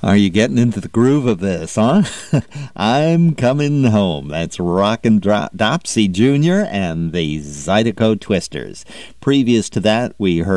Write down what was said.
Are you getting into the groove of this, huh? I'm Coming Home. That's Rockin' Dopsy Jr. and the Zydeco Twisters. Previous to that, we heard